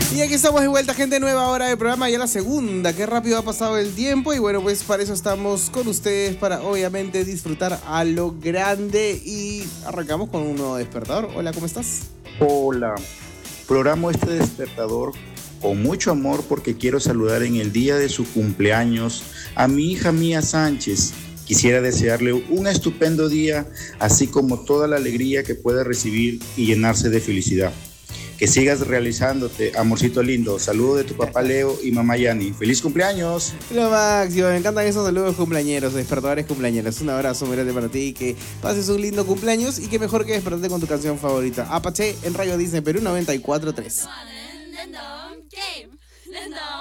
Y aquí estamos de vuelta, gente, nueva hora del programa, ya la segunda. Qué rápido ha pasado el tiempo. Y bueno, pues para eso estamos con ustedes, para obviamente disfrutar a lo grande. Y arrancamos con un nuevo despertador. Hola, ¿cómo estás? Hola, programo este despertador con mucho amor porque quiero saludar en el día de su cumpleaños a mi hija Mía Sánchez. Quisiera desearle un estupendo día, así como toda la alegría que pueda recibir y llenarse de felicidad. Que sigas realizándote, amorcito lindo. Saludos de tu papá Leo y mamá Yani. ¡Feliz cumpleaños! Lo máximo, me encantan esos saludos cumpleañeros, despertadores cumpleañeros. Un abrazo muy grande para ti, que pases un lindo cumpleaños y que mejor que despertarte con tu canción favorita. Apache en Radio Disney Perú 94.3.